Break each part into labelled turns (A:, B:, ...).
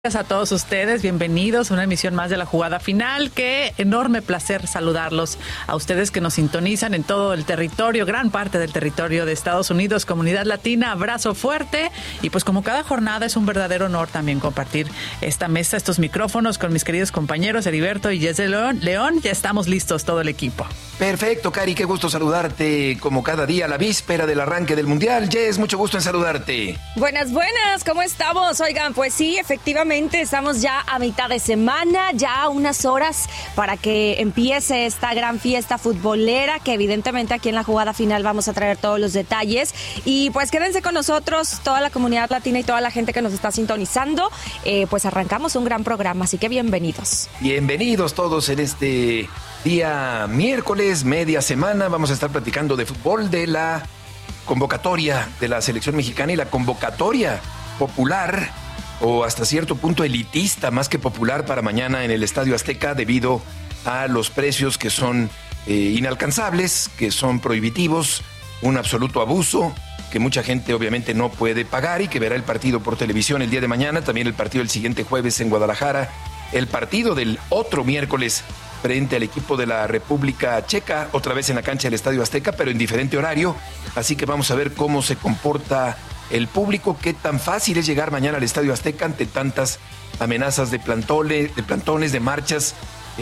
A: Gracias a todos ustedes, bienvenidos a una emisión más de La Jugada Final. Qué enorme placer saludarlos a ustedes que nos sintonizan en todo el territorio, gran parte del territorio de Estados Unidos, comunidad latina, abrazo fuerte. Y pues como cada jornada es un verdadero honor también compartir esta mesa, estos micrófonos con mis queridos compañeros Heriberto y Jess León. Ya estamos listos todo el equipo.
B: Perfecto, Cari, qué gusto saludarte como cada día a la víspera del arranque del Mundial. Jess, mucho gusto en saludarte.
C: Buenas, ¿cómo estamos? Oigan, pues sí, efectivamente estamos ya a mitad de semana, ya unas horas para que empiece esta gran fiesta futbolera, que evidentemente aquí en La Jugada Final vamos a traer todos los detalles. Y pues quédense con nosotros, toda la comunidad latina y toda la gente que nos está sintonizando. Pues arrancamos un gran programa, así que bienvenidos.
B: Bienvenidos todos en este día miércoles, media semana. Vamos a estar platicando de fútbol, de la convocatoria de la selección mexicana y la convocatoria popular o hasta cierto punto elitista, más que popular, para mañana en el Estadio Azteca debido a los precios que son inalcanzables, que son prohibitivos, un absoluto abuso, que mucha gente obviamente no puede pagar y que verá el partido por televisión el día de mañana, también el partido el siguiente jueves en Guadalajara, el partido del otro miércoles frente al equipo de la República Checa, otra vez en la cancha del Estadio Azteca, pero en diferente horario, así que vamos a ver cómo se comporta el público, qué tan fácil es llegar mañana al Estadio Azteca ante tantas amenazas de plantones, de marchas,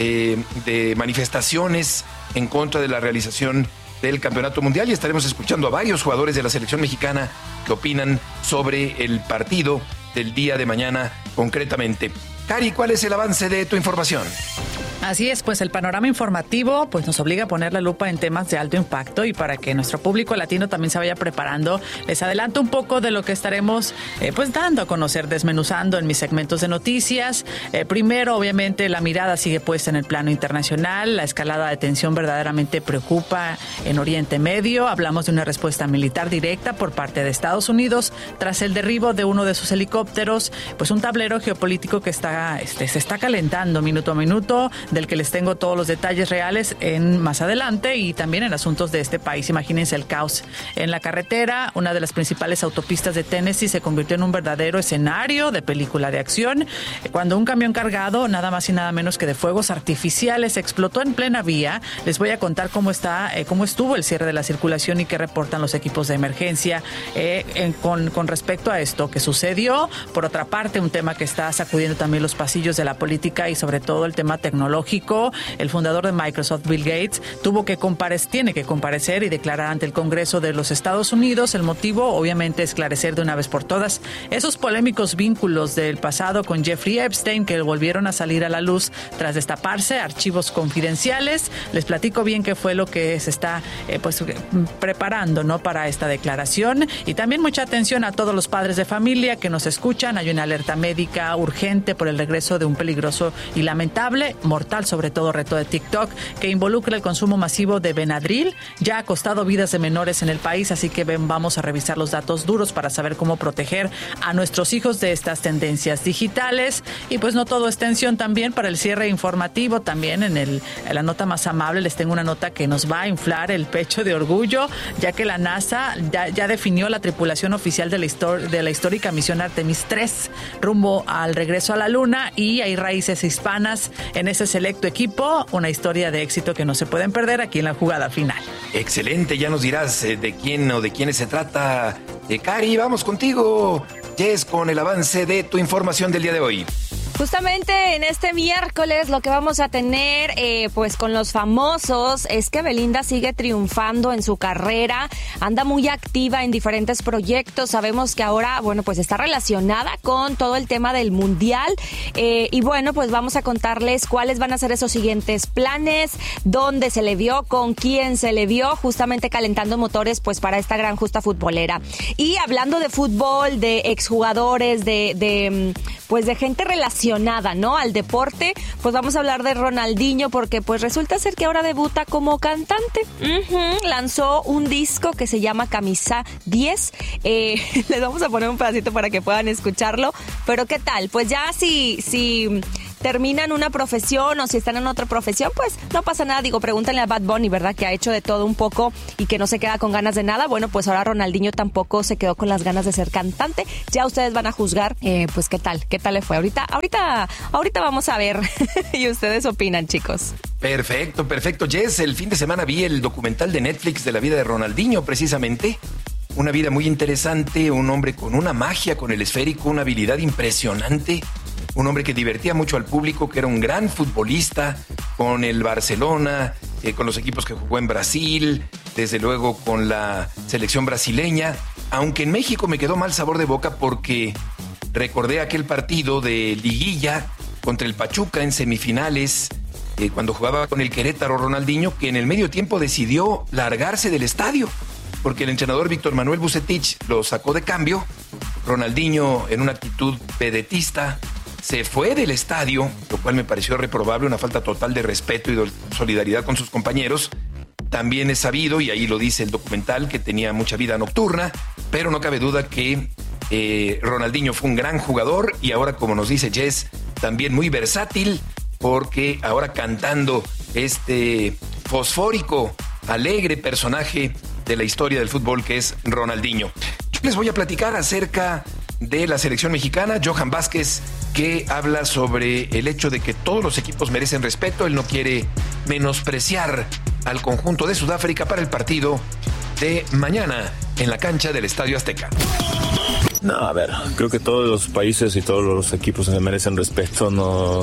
B: de manifestaciones en contra de la realización del Campeonato Mundial, y estaremos escuchando a varios jugadores de la selección mexicana que opinan sobre el partido del día de mañana concretamente. Cari, ¿cuál es el avance de tu información?
A: Así es, pues el panorama informativo pues nos obliga a poner la lupa en temas de alto impacto, y para que nuestro público latino también se vaya preparando, les adelanto un poco de lo que estaremos pues dando a conocer, desmenuzando en mis segmentos de noticias. Primero, obviamente, la mirada sigue puesta en el plano internacional. La escalada de tensión verdaderamente preocupa en Oriente Medio. Hablamos de una respuesta militar directa por parte de Estados Unidos tras el derribo de uno de sus helicópteros, pues un tablero geopolítico que se está calentando minuto a minuto, del que les tengo todos los detalles reales más adelante, y también en asuntos de este país. Imagínense el caos en la carretera. Una de las principales autopistas de Tennessee se convirtió en un verdadero escenario de película de acción cuando un camión cargado, nada más y nada menos que de fuegos artificiales, explotó en plena vía. Les voy a contar cómo estuvo el cierre de la circulación y qué reportan los equipos de emergencia con respecto a esto que sucedió. Por otra parte, un tema que está sacudiendo también los pasillos de la política y sobre todo el tema tecnológico. El fundador de Microsoft, Bill Gates, tiene que comparecer y declarar ante el Congreso de los Estados Unidos. El motivo, obviamente, esclarecer de una vez por todas esos polémicos vínculos del pasado con Jeffrey Epstein que volvieron a salir a la luz tras destaparse archivos confidenciales. Les platico bien qué fue lo que se está preparando, ¿no?, para esta declaración. Y también mucha atención a todos los padres de familia que nos escuchan. Hay una alerta médica urgente por el regreso de un peligroso y lamentable, mortal sobre todo, reto de TikTok que involucra el consumo masivo de Benadryl. Ya ha costado vidas de menores en el país, así que vamos a revisar los datos duros para saber cómo proteger a nuestros hijos de estas tendencias digitales. Y pues no todo es tensión también para el cierre informativo. También en la nota más amable les tengo una nota que nos va a inflar el pecho de orgullo, ya que la NASA ya definió la tripulación oficial de la histórica misión Artemis 3 rumbo al regreso a la Luna, y hay raíces hispanas en ese selecto equipo, una historia de éxito que no se pueden perder aquí en La Jugada Final.
B: Excelente, ya nos dirás de quién o de quiénes se trata. Cari, vamos contigo, Jess, con el avance de tu información del día de hoy.
C: Justamente en este miércoles lo que vamos a tener pues con los famosos es que Belinda sigue triunfando en su carrera, anda muy activa en diferentes proyectos. Sabemos que ahora, bueno, pues está relacionada con todo el tema del Mundial, y bueno, pues vamos a contarles cuáles van a ser esos siguientes planes, dónde se le vio, con quién se le vio, justamente calentando motores pues para esta gran justa futbolera. Y hablando de fútbol, de exjugadores, de gente relacionada, ¿no?, al deporte, pues vamos a hablar de Ronaldinho, porque pues resulta ser que ahora debuta como cantante. Lanzó un disco que se llama Camisa 10. Les vamos a poner un pedacito para que puedan escucharlo. Pero ¿qué tal? Pues ya si terminan una profesión o si están en otra profesión, pues no pasa nada. Digo, pregúntenle a Bad Bunny, ¿verdad? Que ha hecho de todo un poco y que no se queda con ganas de nada. Bueno, pues ahora Ronaldinho tampoco se quedó con las ganas de ser cantante. Ya ustedes van a juzgar, pues qué tal le fue. Ahorita vamos a ver y ustedes opinan, chicos.
B: Perfecto. Jess, el fin de semana vi el documental de Netflix de la vida de Ronaldinho, precisamente. Una vida muy interesante, un hombre con una magia con el esférico, una habilidad impresionante, un hombre que divertía mucho al público, que era un gran futbolista con el Barcelona, con los equipos que jugó en Brasil, desde luego con la selección brasileña, aunque en México me quedó mal sabor de boca porque recordé aquel partido de liguilla contra el Pachuca en semifinales, cuando jugaba con el Querétaro Ronaldinho, que en el medio tiempo decidió largarse del estadio, porque el entrenador Víctor Manuel Vucetich lo sacó de cambio. Ronaldinho, en una actitud pedetista, se fue del estadio, lo cual me pareció reprobable, una falta total de respeto y de solidaridad con sus compañeros. También es sabido, y ahí lo dice el documental, que tenía mucha vida nocturna, pero no cabe duda que Ronaldinho fue un gran jugador y ahora, como nos dice Jess, también muy versátil, porque ahora cantando este fosfórico, alegre personaje de la historia del fútbol que es Ronaldinho. Yo les voy a platicar acerca de la selección mexicana. Johan Vázquez, que habla sobre el hecho de que todos los equipos merecen respeto. Él no quiere menospreciar al conjunto de Sudáfrica para el partido de mañana en la cancha del Estadio Azteca.
D: No, a ver, creo que todos los países y todos los equipos se merecen respeto. No,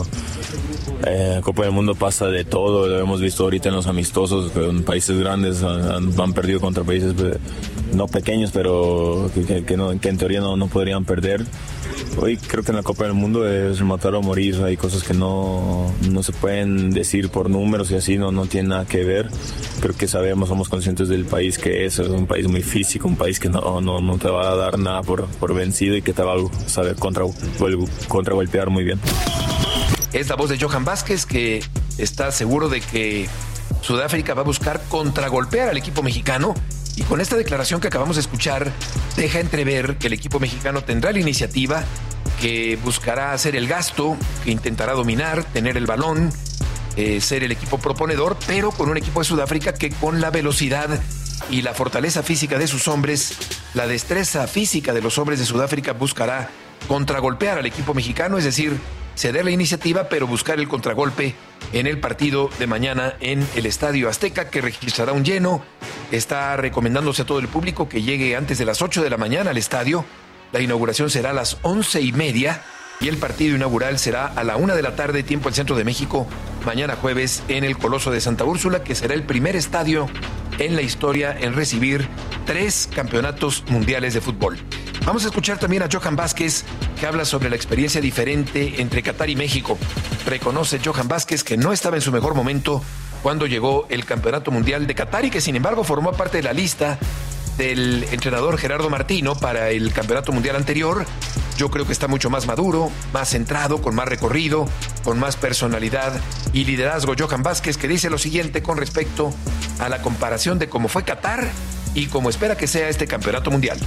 D: Copa del Mundo pasa de todo, lo hemos visto ahorita en los amistosos, en países grandes han perdido contra países no pequeños, pero que en teoría no podrían perder. Hoy creo que en la Copa del Mundo es matar o morir, hay cosas que no se pueden decir por números y así, no tiene nada que ver. Creo que somos conscientes del país que es un país muy físico, un país que no te va a dar nada por vencido y que te va a saber contragolpear muy bien.
B: Es la voz de Johan Vázquez, que está seguro de que Sudáfrica va a buscar contragolpear al equipo mexicano, y con esta declaración que acabamos de escuchar deja entrever que el equipo mexicano tendrá la iniciativa, que buscará hacer el gasto, que intentará dominar, tener el balón, ser el equipo proponedor, pero con un equipo de Sudáfrica que con la velocidad y la fortaleza física de sus hombres, la destreza física de los hombres de Sudáfrica, buscará contragolpear al equipo mexicano, es decir, ceder la iniciativa, pero buscar el contragolpe en el partido de mañana en el Estadio Azteca, que registrará un lleno. Está recomendándose a todo el público que llegue antes de las 8 de la mañana al estadio. La inauguración será a las 11:30 y el partido inaugural será a la 1 de la tarde, tiempo del Centro de México, mañana jueves en el Coloso de Santa Úrsula, que será el primer estadio en la historia en recibir 3 campeonatos mundiales de fútbol. Vamos a escuchar también a Johan Vázquez, que habla sobre la experiencia diferente entre Qatar y México. Reconoce Johan Vázquez que no estaba en su mejor momento cuando llegó el Campeonato Mundial de Qatar y que sin embargo formó parte de la lista del entrenador Gerardo Martino para el Campeonato Mundial anterior. Yo creo que está mucho más maduro, más centrado, con más recorrido, con más personalidad y liderazgo. Johan Vázquez, que dice lo siguiente con respecto a la comparación de cómo fue Qatar y cómo espera que sea este Campeonato Mundial.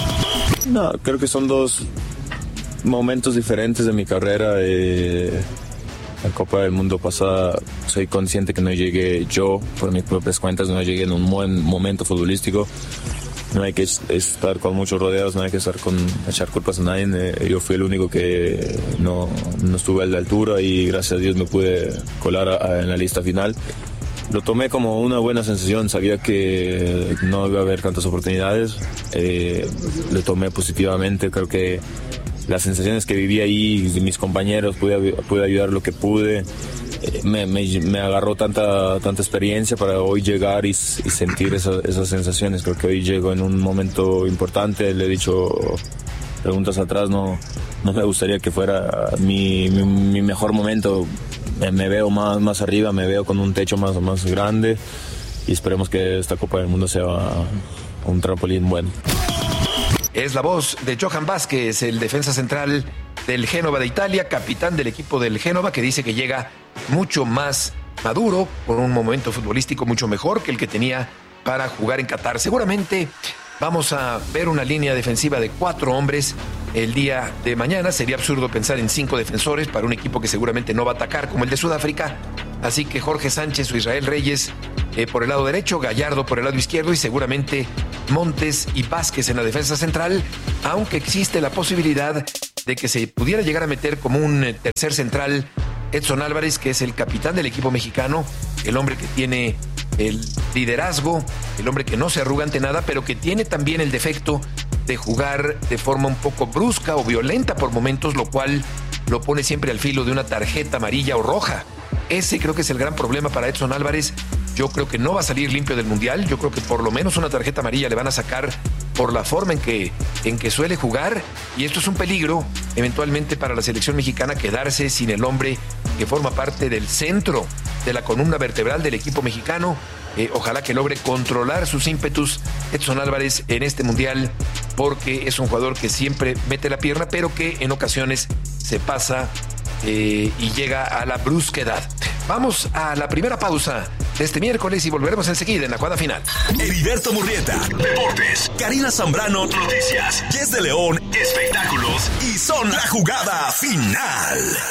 D: No, creo que son dos momentos diferentes de mi carrera. La Copa del Mundo pasada, soy consciente que no llegué yo, por mis propias cuentas, no llegué en un buen momento futbolístico. No hay que estar con muchos rodeos, no hay que echar culpas a nadie. Yo fui el único que no estuve a la altura y gracias a Dios me pude colar en la lista final. Lo tomé como una buena sensación, sabía que no iba a haber tantas oportunidades, lo tomé positivamente, creo que las sensaciones que viví ahí, mis compañeros, pude ayudar lo que pude, me agarró tanta experiencia para hoy llegar y sentir esas sensaciones. Creo que hoy llego en un momento importante, le he dicho preguntas atrás, no me gustaría que fuera mi mejor momento. Me veo más arriba, me veo con un techo más grande y esperemos que esta Copa del Mundo sea un trampolín bueno.
B: Es la voz de Johan Vázquez, el defensa central del Génova de Italia, capitán del equipo del Génova, que dice que llega mucho más maduro, con un momento futbolístico mucho mejor que el que tenía para jugar en Qatar. Seguramente Vamos a ver una línea defensiva de 4 hombres el día de mañana. Sería absurdo pensar en 5 defensores para un equipo que seguramente no va a atacar como el de Sudáfrica. Así que Jorge Sánchez o Israel Reyes por el lado derecho, Gallardo por el lado izquierdo y seguramente Montes y Vázquez en la defensa central, aunque existe la posibilidad de que se pudiera llegar a meter como un tercer central Edson Álvarez, que es el capitán del equipo mexicano, el hombre que tiene el liderazgo, el hombre que no se arruga ante nada, pero que tiene también el defecto de jugar de forma un poco brusca o violenta por momentos, lo cual lo pone siempre al filo de una tarjeta amarilla o roja. Ese creo que es el gran problema para Edson Álvarez. Yo creo que no va a salir limpio del Mundial. Yo creo que por lo menos una tarjeta amarilla le van a sacar por la forma en que suele jugar. Y esto es un peligro eventualmente para la selección mexicana, quedarse sin el hombre que forma parte del centro de la columna vertebral del equipo mexicano. Ojalá que logre controlar sus ímpetus Edson Álvarez en este Mundial, porque es un jugador que siempre mete la pierna, pero que en ocasiones se pasa y llega a la brusquedad. Vamos a la primera pausa de este miércoles y volveremos enseguida en la jugada final.
E: Heriberto Murrieta, Deportes. Karina Zambrano, Noticias. Jess de León, Espectáculos. Y son la jugada final.